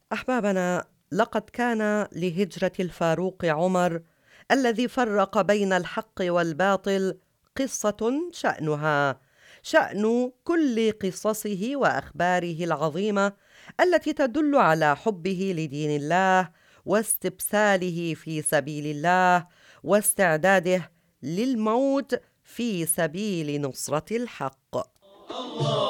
أحبابنا، لقد كان لهجرة الفاروق عمر الذي فرق بين الحق والباطل قصة شأنها شأن كل قصصه وأخباره العظيمة التي تدل على حبه لدين الله واستبساله في سبيل الله واستعداده للموت في سبيل نصرة الحق.